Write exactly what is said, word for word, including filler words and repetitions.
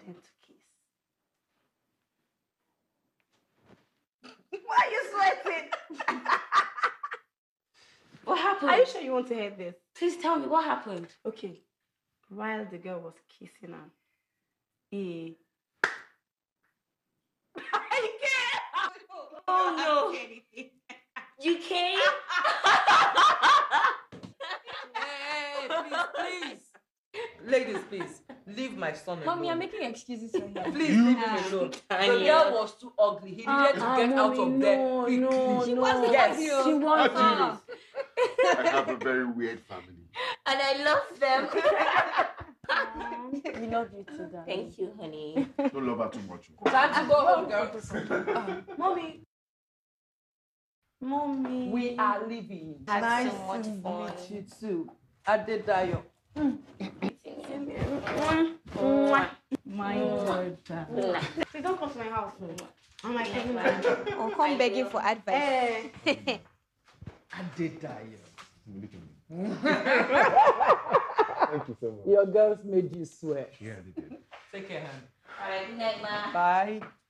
them to kiss. Why are you sweating? What happened? Are you sure you want to hear this? Please tell me what happened. Okay. While the girl was kissing her, he... I can't! Oh no! You came? Hey, please, please. Ladies, please, leave my son alone. Mommy, I'm making excuses for him. Please leave him alone. The girl was too ugly. He needed uh, to uh, get mommy, out of no, there quickly. No, She no. wasn't Yes. ugly. She was. How do you know? I have a very weird family. And I love them. We love you too, darling. Thank you, honey. Don't love her too much. Time to go home, girl. Mommy. Mommy. We are leaving. Had Nice so much to fun. meet you too. Adedayo. My daughter. Please don't come to my house. I'm like, Or come begging for advice. eh. Adedayo. Thank you so much. Your girls made you sweat. Yeah, they did. Take care, honey. All right, good night, ma. Bye.